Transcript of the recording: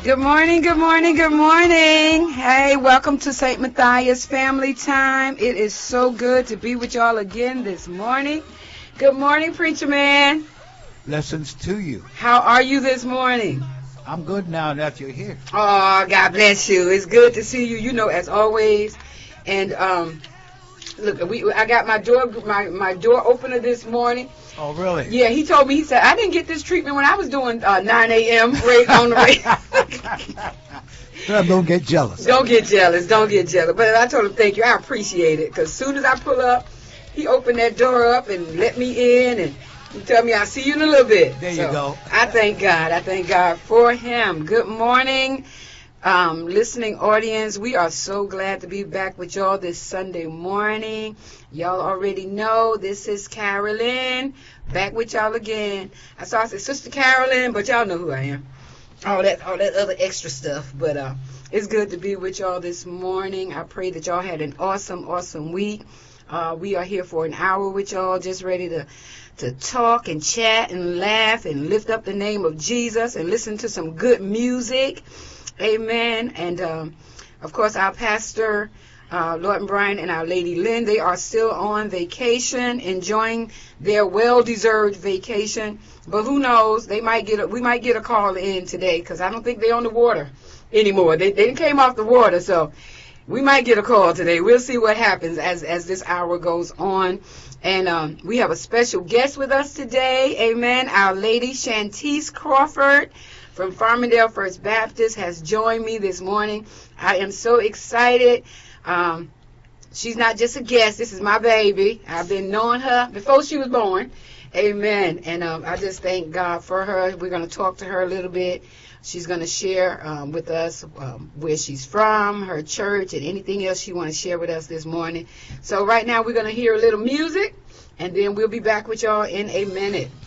Good morning, good morning, good morning. Hey, welcome to St. Matthias Family Time. It is so good to be with y'all again this morning. Good morning, Preacher Man. Blessings to you. How are you this morning? I'm good now that you're here. Oh, God bless you. It's good to see you, as always. And look, I got my door opener this morning. Oh, really? Yeah, he told me, he said, I didn't get this treatment when I was doing 9 a.m. on the radio. Don't get jealous. Don't get jealous. But I told him, thank you. I appreciate it. Because as soon as I pull up, he opened that door up and let me in. And he told me, I'll see you in a little bit. There you go. I thank God. I thank God for him. Good morning, listening audience. We are so glad to be back with y'all this Sunday morning. Y'all already know this is Carolyn, back with y'all again. I said Sister Carolyn, but y'all know who I am. All that other extra stuff. But it's good to be with y'all this morning. I pray that y'all had an awesome week. We are here for an hour with y'all, just ready to talk and chat and laugh and lift up the name of Jesus and listen to some good music. Amen. And of course, our pastor, Lord Brian, and our Lady Lynn, they are still on vacation, enjoying their well-deserved vacation. But who knows? We might get a call in today, because I don't think they're on the water anymore. They came off the water, so we might get a call today. We'll see what happens as this hour goes on. And we have a special guest with us today. Amen. Our Lady Shantice Crawford from Farmingdale First Baptist has joined me this morning. I am so excited. She's not just a guest. This is my baby. I've been knowing her before she was born. Amen. And I just thank God for her. We're going to talk to her a little bit. She's going to share with us where she's from, her church, and anything else she wants to share with us this morning. So right now we're going to hear a little music, and then we'll be back with y'all in a minute.